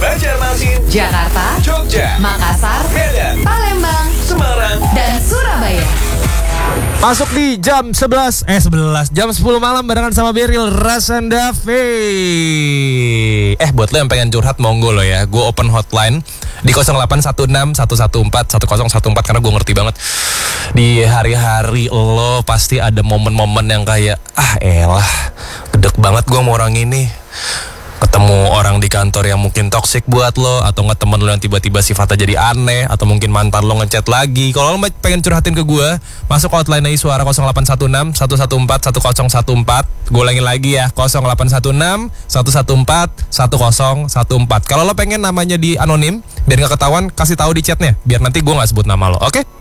Banjarmasin, Jakarta, Jogja, Makassar, Medan, Palembang, Semarang, dan Surabaya. Masuk di jam 11 jam 10 malam barengan sama Beril Rasandavi. Buat lo yang pengen curhat monggo lo ya. Gue open hotline di 0816 114 1014 karena gue ngerti banget di hari-hari lo pasti ada momen-momen yang kayak gedek banget gue sama orang ini. Ketemu orang di kantor yang mungkin toksik buat lo, atau nggak temen lo yang tiba-tiba sifatnya jadi aneh, atau mungkin mantan lo ngechat lagi. Kalau lo pengen curhatin ke gue, masuk hotline AI Suara 0816 114 1014. Gue ulangin lagi ya, 0816 114 1014. Kalau lo pengen namanya di anonim biar nggak ketahuan, kasih tahu di chatnya biar nanti gue nggak sebut nama lo, oke?